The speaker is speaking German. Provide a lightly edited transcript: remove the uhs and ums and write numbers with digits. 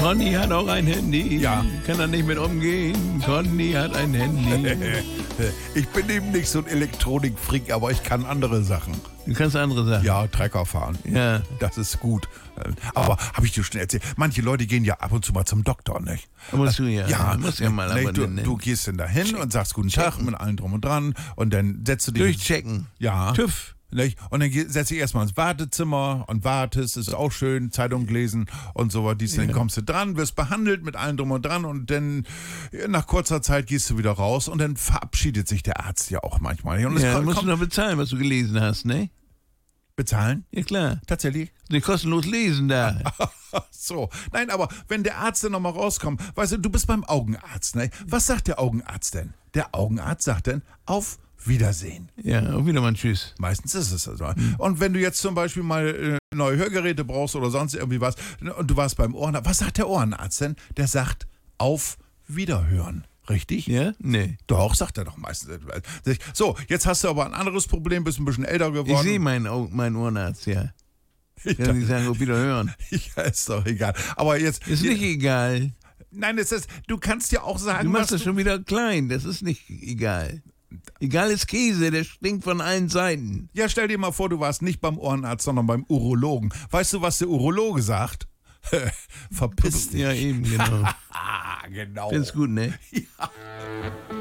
Conny hat auch ein Handy. Ja. Kann er nicht mit umgehen. Conny hat ein Handy. Ich bin eben nicht so ein Elektronikfreak, aber ich kann andere Sachen. Du kannst andere Sachen. Ja, Trecker fahren. Ja. Das ist gut. Aber habe ich dir schon erzählt, manche Leute gehen ja ab und zu mal zum Doktor, nicht? Musst du ja. Ja, Musst ja mal nicht? aber Du gehst dann dahin und sagst guten Tag mit allen drum und dran und dann setzt du dich... Durchchecken. Ja. TÜV. Nicht? Und dann setzt dich erstmal ins Wartezimmer und wartest, ist auch schön, Zeitung lesen und so was. Dann kommst du dran, wirst behandelt mit allen drum und dran und dann nach kurzer Zeit gehst du wieder raus und dann verabschiedet sich der Arzt ja auch manchmal. Und Ja, musst du noch bezahlen, was du gelesen hast, ne? bezahlen? Ja, klar. Tatsächlich? Nicht kostenlos lesen da. So. Nein, aber wenn der Arzt dann nochmal rauskommt, weißt du bist beim Augenarzt, ne? Was sagt der Augenarzt denn? Der Augenarzt sagt dann, auf Wiedersehen. Ja, auch wieder mal ein Tschüss. Meistens ist es so. Und wenn du jetzt zum Beispiel mal neue Hörgeräte brauchst oder sonst irgendwie was und du warst beim Ohrenarzt, was sagt der Ohrenarzt denn? Der sagt, auf Wiederhören. Richtig? Ja? Nee. Doch, sagt er doch meistens. So, jetzt hast du aber ein anderes Problem, bist ein bisschen älter geworden. Ich sehe meinen Ohrenarzt, ja. Kann ich sagen, auf Wiederhören. Ja, ist doch egal. Aber jetzt... Ist nicht egal. Nein, du kannst ja auch sagen, Du machst das schon wieder klein. Das ist nicht egal. Egal ist Käse, der stinkt von allen Seiten. Ja, stell dir mal vor, du warst nicht beim Ohrenarzt, sondern beim Urologen. Weißt du, was der Urologe sagt? Verpiss dich. Ja, eben, genau. Genau. Findest gut, ne? Ja.